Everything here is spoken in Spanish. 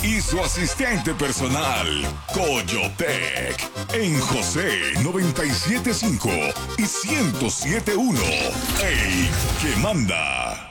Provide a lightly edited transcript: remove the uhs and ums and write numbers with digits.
y su asistente personal, Coyotec, en José 97.5 y 107.1. ¡Ey, que manda!